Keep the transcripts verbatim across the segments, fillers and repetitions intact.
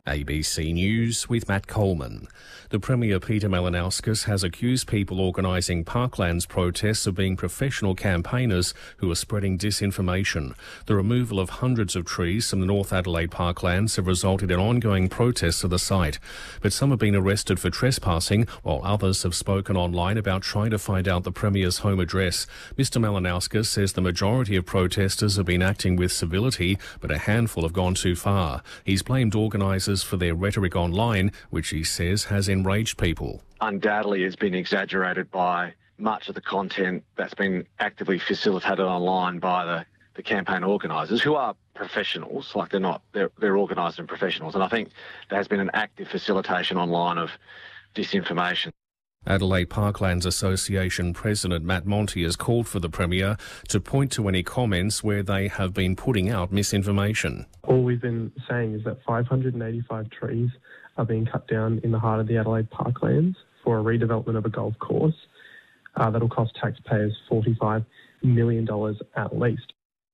A B C News with Matt Coleman. The Premier Peter Malinauskas has accused people organising Parklands protests of being professional campaigners who are spreading disinformation. The removal of hundreds of trees from the North Adelaide Parklands have resulted in ongoing protests of the site. But some have been arrested for trespassing, while others have spoken online about trying to find out the Premier's home address. Mister Malinauskas says the majority of protesters have been acting with civility, but a handful have gone too far. He's blamed organisers for their rhetoric online, which he says has enraged people. Undoubtedly has been exaggerated by much of the content that's been actively facilitated online by the, the campaign organisers, who are professionals, like they're not, they're, they're organised and professionals. And I think there has been an active facilitation online of disinformation. Adelaide Parklands Association President Matt Monti has called for the Premier to point to any comments where they have been putting out misinformation. All we've been saying is that five hundred eighty-five trees are being cut down in the heart of the Adelaide Parklands for a redevelopment of a golf course. Uh, that'll cost taxpayers forty-five million dollars at least.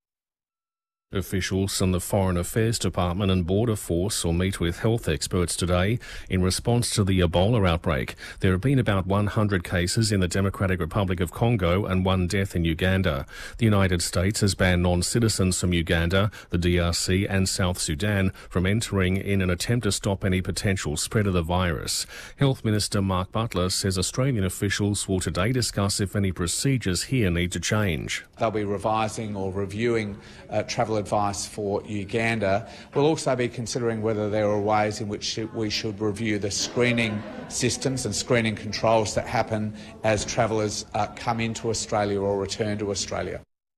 Officials from the Foreign Affairs Department and Border Force will meet with health experts today in response to the Ebola outbreak. There have been about one hundred cases in the Democratic Republic of Congo and one death in Uganda. The United States has banned non-citizens from Uganda, the D R C and South Sudan from entering in an attempt to stop any potential spread of the virus. Health Minister Mark Butler says Australian officials will today discuss if any procedures here need to change. They'll be revising or reviewing uh, travel advice for Uganda. We'll also be considering whether there are ways in which we should review the screening systems and screening controls that happen as travellers uh, come into Australia or return to Australia.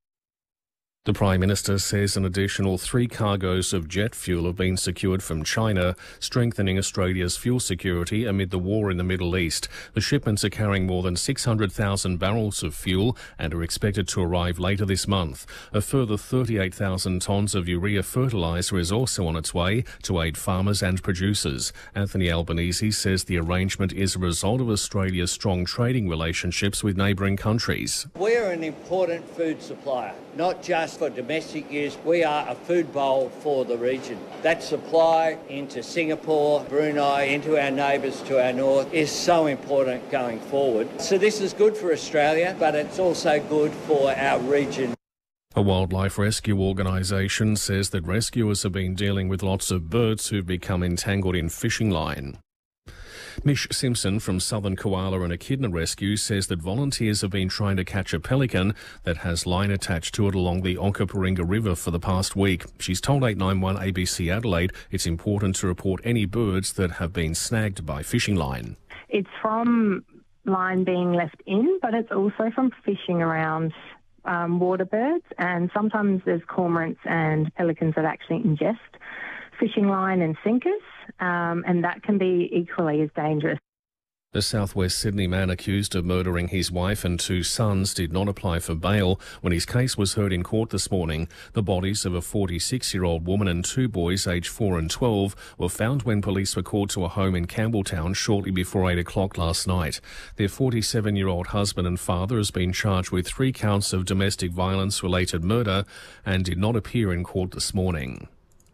The Prime Minister says an additional three cargoes of jet fuel have been secured from China, strengthening Australia's fuel security amid the war in the Middle East. The shipments are carrying more than six hundred thousand barrels of fuel and are expected to arrive later this month. A further thirty-eight thousand tonnes of urea fertiliser is also on its way to aid farmers and producers. Anthony Albanese says the arrangement is a result of Australia's strong trading relationships with neighbouring countries. We're an important food supplier, not just for domestic use. We are a food bowl for the region. That supply into Singapore, Brunei, into our neighbours to our north is so important going forward. So this is good for Australia, but it's also good for our region. A wildlife rescue organisation says that rescuers have been dealing with lots of birds who've become entangled in fishing line. Mish Simpson from Southern Koala and Echidna Rescue says that volunteers have been trying to catch a pelican that has line attached to it along the Onkaparinga River for the past week. She's told eight nine one A B C Adelaide it's important to report any birds that have been snagged by fishing line. It's from line being left in, but it's also from fishing around um, water birds, and sometimes there's cormorants and pelicans that actually ingest fishing line and sinkers, um, and that can be equally as dangerous. The southwest Sydney man accused of murdering his wife and two sons did not apply for bail when his case was heard in court this morning. The bodies of a forty-six-year-old woman and two boys aged four and twelve were found when police were called to a home in Campbelltown shortly before eight o'clock last night. Their forty-seven-year-old husband and father has been charged with three counts of domestic violence-related murder and did not appear in court this morning.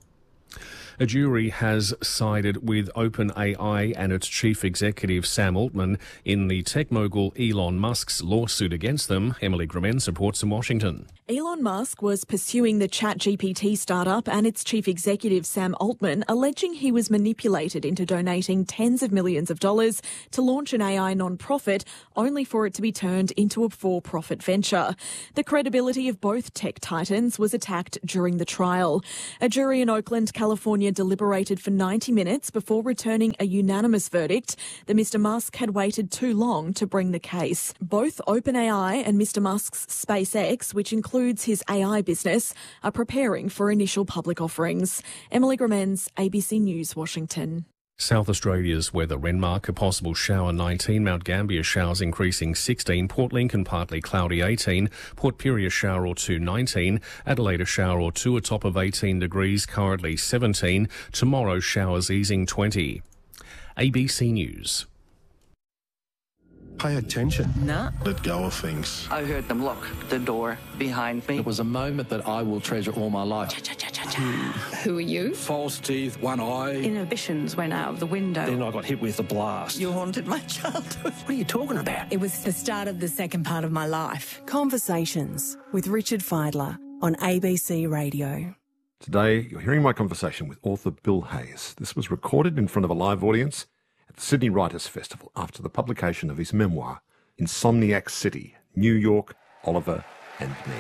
A jury has sided with OpenAI and its chief executive Sam Altman in the tech mogul Elon Musk's lawsuit against them. Emily Gremens reports in Washington. Elon Musk was pursuing the ChatGPT startup and its chief executive Sam Altman, alleging he was manipulated into donating tens of millions of dollars to launch an A I non-profit, only for it to be turned into a for-profit venture. The credibility of both tech titans was attacked during the trial. A jury in Oakland, California deliberated for ninety minutes before returning a unanimous verdict that Mister Musk had waited too long to bring the case. Both OpenAI and Mister Musk's SpaceX, which includes his A I business, are preparing for initial public offerings. Emily Gremens, A B C News, Washington. South Australia's weather: Renmark, a possible shower nineteen, Mount Gambier showers increasing sixteen, Port Lincoln partly cloudy eighteen, Port Pirie a shower or two nineteen, Adelaide a shower or two, a top of eighteen degrees, currently seventeen, tomorrow showers easing twenty. A B C News. pay attention. Nah. Let go of things. I heard them lock the door behind me. It was a moment that I will treasure all my life. Who are you? False teeth, one eye. Inhibitions went out of the window. Then I got hit with a blast. You haunted my childhood. What are you talking about? It was the start of the second part of my life. Conversations with Richard Fidler on A B C Radio. Today, you're hearing my conversation with author Bill Hayes. This was recorded in front of a live audience at the Sydney Writers' Festival after the publication of his memoir, Insomniac City, New York, Oliver and Me.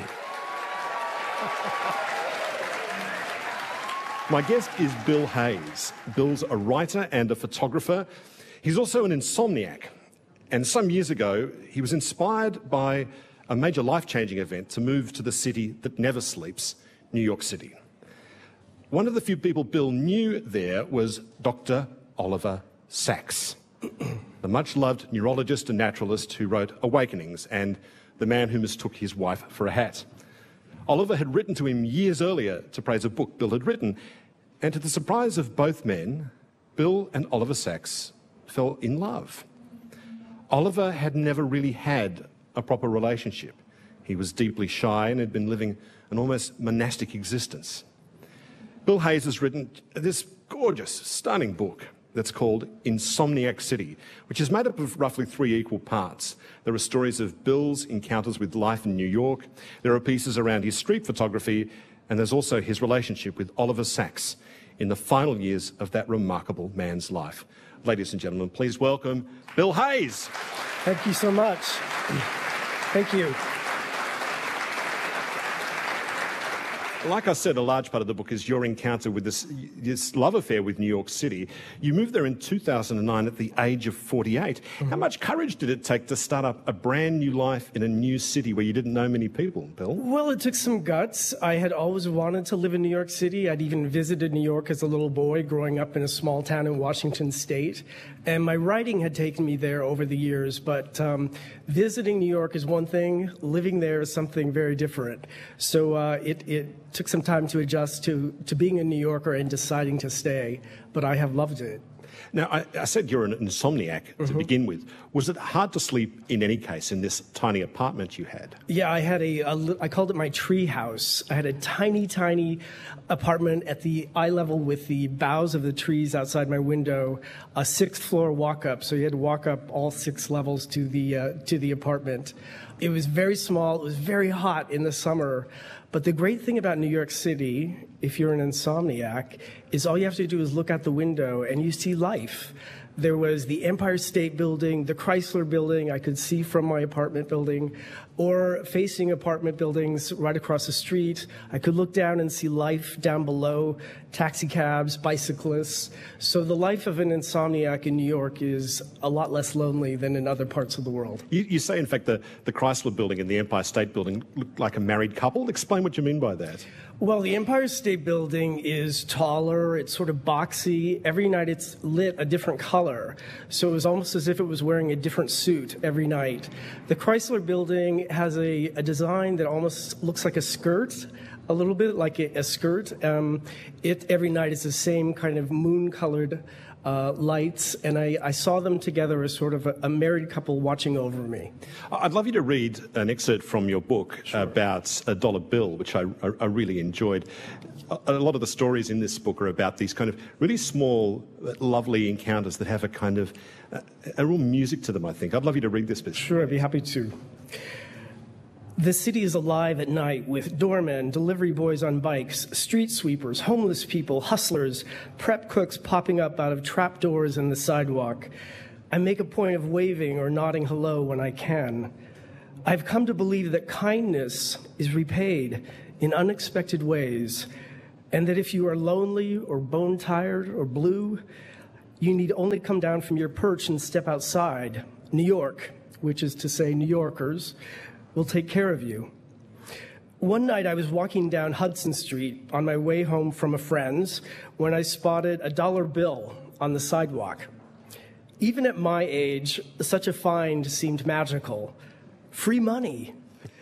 My guest is Bill Hayes. Bill's a writer and a photographer. He's also an insomniac. And some years ago, he was inspired by a major life-changing event to move to the city that never sleeps, New York City. One of the few people Bill knew there was Doctor Oliver Sacks, the much-loved neurologist and naturalist who wrote Awakenings and The Man Who Mistook His Wife for a Hat. Oliver had written to him years earlier to praise a book Bill had written, and to the surprise of both men, Bill and Oliver Sacks fell in love. Oliver had never really had a proper relationship. He was deeply shy and had been living an almost monastic existence. Bill Hayes has written this gorgeous, stunning book that's called Insomniac City, which is made up of roughly three equal parts. There are stories of Bill's encounters with life in New York, there are pieces around his street photography, and there's also his relationship with Oliver Sacks in the final years of that remarkable man's life. Ladies and gentlemen, please welcome Bill Hayes. Thank you so much. Thank you. Like I said, a large part of the book is your encounter with this, this love affair with New York City. You moved there in two thousand nine at the age of forty-eight. Mm-hmm. How much courage did it take to start up a brand new life in a new city where you didn't know many people, Bill? Well, it took some guts. I had always wanted to live in New York City. I'd even visited New York as a little boy growing up in a small town in Washington State. And my writing had taken me there over the years. But um, visiting New York is one thing. Living there is something very different. So uh, it, it took some time to adjust to, to being a New Yorker and deciding to stay, but I have loved it. Now, I, I said you're an insomniac to mm-hmm. begin with. Was it hard to sleep in any case in this tiny apartment you had? Yeah, I had a, a I called it my tree house. I had a tiny, tiny apartment at the eye level with the boughs of the trees outside my window, a sixth floor walk up. So you had to walk up all six levels to the uh, to the apartment. It was very small. It was very hot in the summer. But the great thing about New York City, if you're an insomniac, is all you have to do is look out the window and you see life. There was the Empire State Building, the Chrysler Building I could see from my apartment building, or facing apartment buildings right across the street. I could look down and see life down below, taxi cabs, bicyclists. So the life of an insomniac in New York is a lot less lonely than in other parts of the world. You, you say, in fact, the, the Chrysler Building and the Empire State Building look like a married couple. Explain what you mean by that. Well, the Empire State Building is taller, it's sort of boxy. Every night it's lit a different color. So it was almost as if it was wearing a different suit every night. The Chrysler Building has a, a design that almost looks like a skirt, a little bit like a, a skirt. Um, it every night is the same kind of moon-colored Uh, lights, and I, I saw them together as sort of a, a married couple watching over me. I'd love you to read an excerpt from your book sure. about a dollar bill, which I, I, I really enjoyed. A, a lot of the stories in this book are about these kind of really small, lovely encounters that have a kind of a, a real music to them, I think. I'd love you to read this bit. Sure, I'd be happy to. The city is alive at night with doormen, delivery boys on bikes, street sweepers, homeless people, hustlers, prep cooks popping up out of trapdoors in the sidewalk. I make a point of waving or nodding hello when I can. I've come to believe that kindness is repaid in unexpected ways, and that if you are lonely or bone-tired or blue, you need only come down from your perch and step outside. New York, which is to say New Yorkers, will take care of you. One night I was walking down Hudson Street on my way home from a friend's when I spotted a dollar bill on the sidewalk. Even at my age, such a find seemed magical. Free money.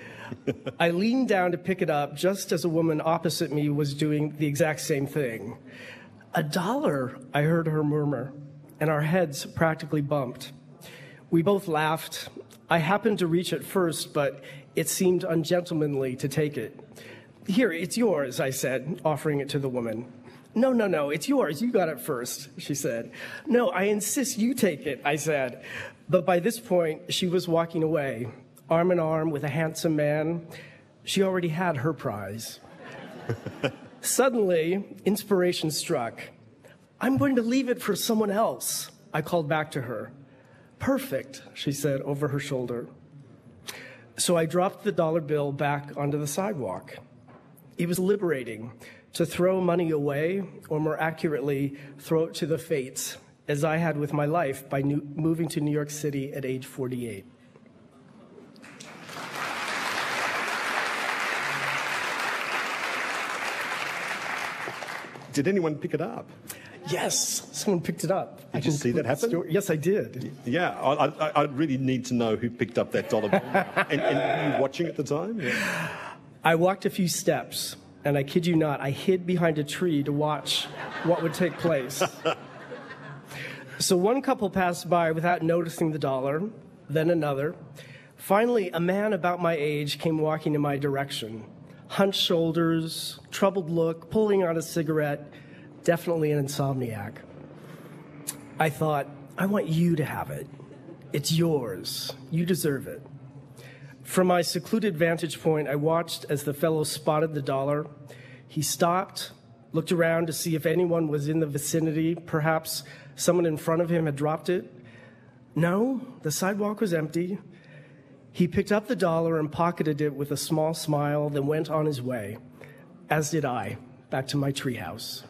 I leaned down to pick it up just as a woman opposite me was doing the exact same thing. A dollar, I heard her murmur, and our heads practically bumped. We both laughed. I happened to reach it first, but it seemed ungentlemanly to take it. Here, it's yours, I said, offering it to the woman. No, no, no, it's yours. You got it first, she said. No, I insist you take it, I said. But by this point, she was walking away, arm in arm with a handsome man. She already had her prize. Suddenly, inspiration struck. I'm going to leave it for someone else, I called back to her. Perfect, she said over her shoulder. So I dropped the dollar bill back onto the sidewalk. It was liberating to throw money away, or more accurately, throw it to the fates, as I had with my life by new, moving to New York City at age forty-eight. Did anyone pick it up? Yes, someone picked it up. Did you see that happen? Story. Yes, I did. Yeah, I, I, I really need to know who picked up that dollar bill. and, and were you watching at the time? Yeah. I walked a few steps, and I kid you not, I hid behind a tree to watch what would take place. So one couple passed by without noticing the dollar, then another. Finally, a man about my age came walking in my direction. Hunched shoulders, troubled look, pulling out a cigarette, definitely an insomniac. I thought, I want you to have it. It's yours. You deserve it. From my secluded vantage point, I watched as the fellow spotted the dollar. He stopped, looked around to see if anyone was in the vicinity. Perhaps someone in front of him had dropped it. No, the sidewalk was empty. He picked up the dollar and pocketed it with a small smile, then went on his way, as did I, back to my treehouse.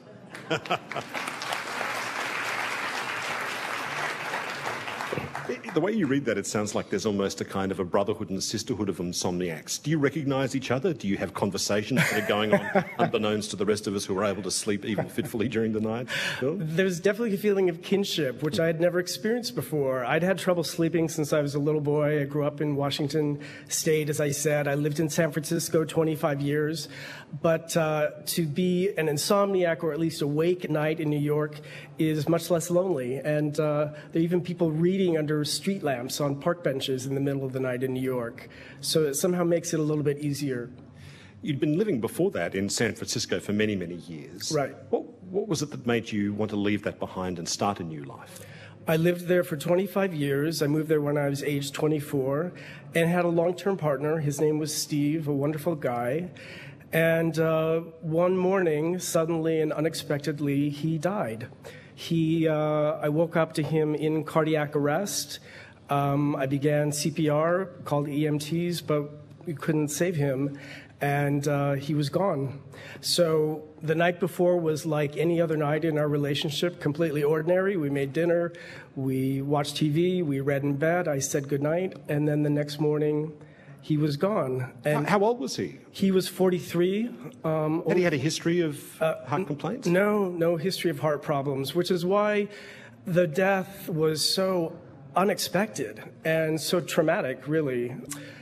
The way you read that, it sounds like there's almost a kind of a brotherhood and a sisterhood of insomniacs. Do you recognise each other? Do you have conversations that are going on unbeknownst to the rest of us who are able to sleep even fitfully during the night? Bill? There's definitely a feeling of kinship, which I had never experienced before. I'd had trouble sleeping since I was a little boy. I grew up in Washington State, as I said. I lived in San Francisco twenty-five years. But uh, to be an insomniac, or at least awake at night in New York, is much less lonely. And uh, there are even people reading under street lamps on park benches in the middle of the night in New York. So it somehow makes it a little bit easier. You'd been living before that in San Francisco for many, many years. Right. What, what was it that made you want to leave that behind and start a new life? I lived there for twenty-five years. I moved there when I was age twenty-four and had a long-term partner. His name was Steve, a wonderful guy. And uh, one morning, suddenly and unexpectedly, he died. He, uh, I woke up to him in cardiac arrest. Um, I began C P R, called E M Ts, but we couldn't save him, and uh, he was gone. So the night before was like any other night in our relationship, completely ordinary. We made dinner, we watched T V, we read in bed, I said goodnight, and then the next morning, he was gone. And how, how old was he? He was forty-three. Um, had he had a history of uh, heart complaints? No, no history of heart problems, which is why the death was so unexpected and so traumatic, really,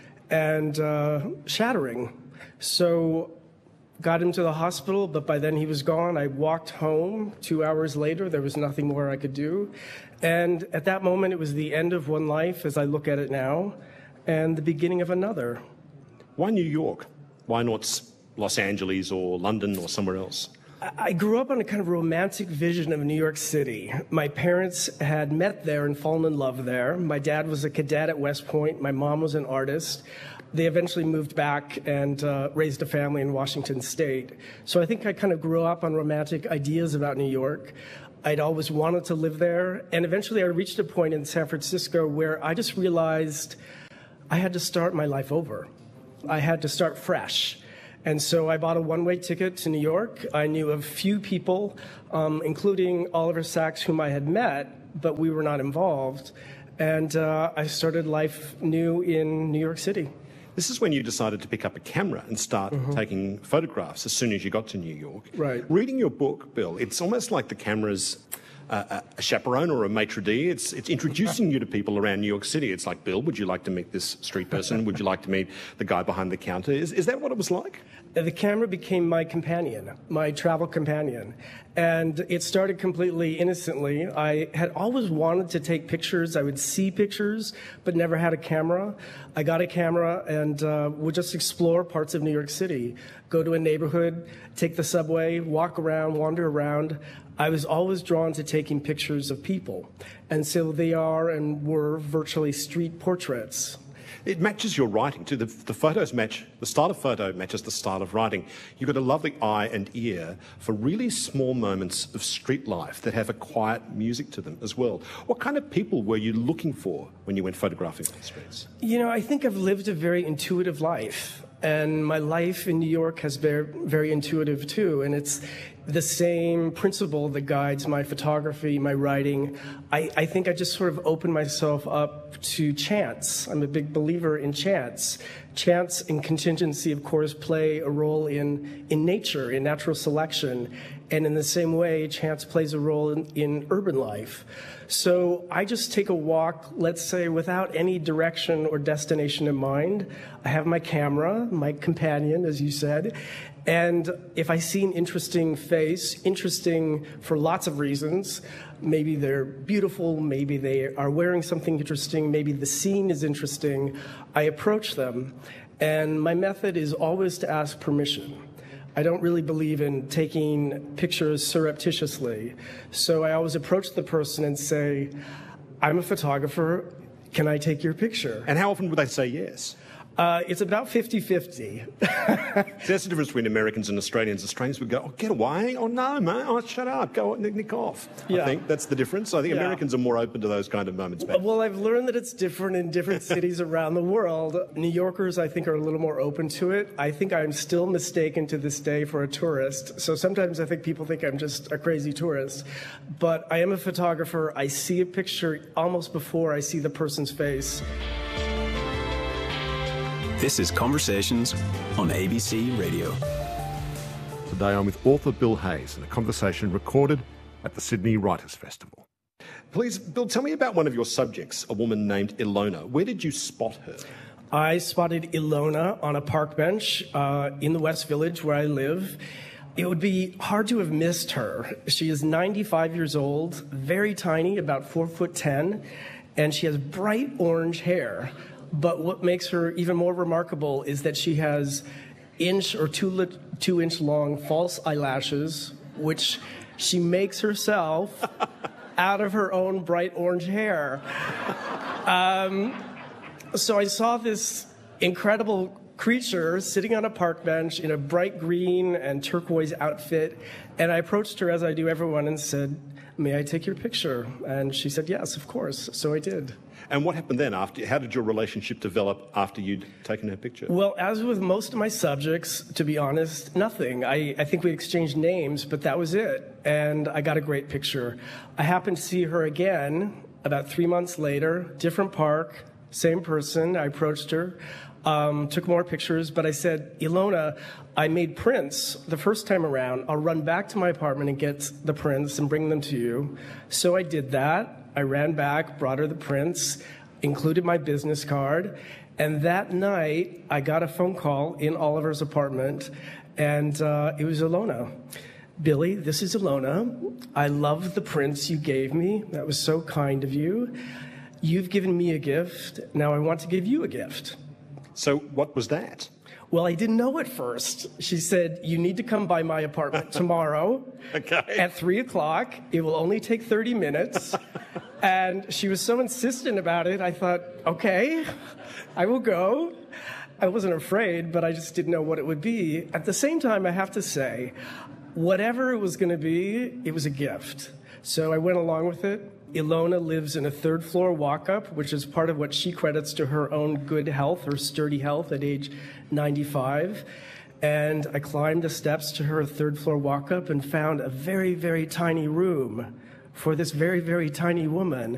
and uh, shattering. So got him to the hospital, but by then he was gone. I walked home two hours later. There was nothing more I could do. And at that moment, it was the end of one life, as I look at it now, and the beginning of another. Why New York? Why not Los Angeles or London or somewhere else? I grew up on a kind of romantic vision of New York City. My parents had met there and fallen in love there. My dad was a cadet at West Point. My mom was an artist. They eventually moved back and uh, raised a family in Washington State. So I think I kind of grew up on romantic ideas about New York. I'd always wanted to live there. And eventually I reached a point in San Francisco where I just realized I had to start my life over. I had to start fresh. And so I bought a one-way ticket to New York. I knew of few people, um, including Oliver Sacks, whom I had met, but we were not involved. And uh, I started life new in New York City. This is when you decided to pick up a camera and start mm-hmm. taking photographs as soon as you got to New York. Right. Reading your book, Bill, it's almost like the cameras a, a chaperone or a maitre d'. It's, it's introducing you to people around New York City. It's like, Bill, would you like to meet this street person? Would you like to meet the guy behind the counter? Is, is that what it was like? The camera became my companion, my travel companion. And it started completely innocently. I had always wanted to take pictures. I would see pictures, but never had a camera. I got a camera and uh, would just explore parts of New York City, go to a neighborhood, take the subway, walk around, wander around. I was always drawn to taking pictures of people. And so they are and were virtually street portraits. It matches your writing too. The, the photos match, the style of photo matches the style of writing. You've got a lovely eye and ear for really small moments of street life that have a quiet music to them as well. What kind of people were you looking for when you went photographing on the streets? You know, I think I've lived a very intuitive life. And my life in New York has been very intuitive too. And it's the same principle that guides my photography, my writing. I, I think I just sort of opened myself up to chance. I'm a big believer in chance. Chance and contingency, of course, play a role in, in nature, in natural selection. And in the same way, chance plays a role in, in urban life. So I just take a walk, let's say, without any direction or destination in mind. I have my camera, my companion, as you said, and if I see an interesting face, interesting for lots of reasons, maybe they're beautiful, maybe they are wearing something interesting, maybe the scene is interesting, I approach them. And my method is always to ask permission. I don't really believe in taking pictures surreptitiously. So I always approach the person and say, I'm a photographer, can I take your picture? And how often would they say yes? Uh, it's about fifty fifty. So that's the difference between Americans and Australians. Australians would go, oh, get away. Oh, no, mate. Oh, shut up. Go nick, nick off. Yeah. I think that's the difference. I think yeah. Americans are more open to those kind of moments. Back. Well, I've learned that it's different in different cities around the world. New Yorkers, I think, are a little more open to it. I think I'm still mistaken to this day for a tourist. So sometimes I think people think I'm just a crazy tourist. But I am a photographer. I see a picture almost before I see the person's face. This is Conversations on A B C Radio. Today I'm with author Bill Hayes in a conversation recorded at the Sydney Writers' Festival. Please, Bill, tell me about one of your subjects, a woman named Ilona. Where did you spot her? I spotted Ilona on a park bench uh, in the West Village where I live. It would be hard to have missed her. She is ninety-five years old, very tiny, about four foot ten, and she has bright orange hair. But what makes her even more remarkable is that she has inch or two, two inch long false eyelashes, which she makes herself out of her own bright orange hair. Um, so I saw this incredible creature sitting on a park bench in a bright green and turquoise outfit, and I approached her, as I do everyone, and said, may I take your picture? And she said, yes, of course. So I did. And what happened then? After? How did your relationship develop after you'd taken her picture? Well, as with most of my subjects, to be honest, nothing. I, I think we exchanged names, but that was it. And I got a great picture. I happened to see her again about three months later, different park, same person. I approached her, um, took more pictures, but I said, Ilona, I made prints the first time around. I'll run back to my apartment and get the prints and bring them to you. So I did that. I ran back, brought her the prints, included my business card, and that night I got a phone call in Oliver's apartment, and uh, it was Ilona. Billy, this is Ilona. I love the prints you gave me. That was so kind of you. You've given me a gift. Now I want to give you a gift. So what was that? Well, I didn't know at first. She said, you need to come by my apartment tomorrow okay. at three o'clock. It will only take thirty minutes. And she was so insistent about it, I thought, okay, I will go. I wasn't afraid, but I just didn't know what it would be. At the same time, I have to say, whatever it was going to be, it was a gift. So I went along with it. Ilona lives in a third floor walk-up, which is part of what she credits to her own good health, her sturdy health at age ninety-five. And I climbed the steps to her third floor walk-up and found a very, very tiny room for this very, very tiny woman.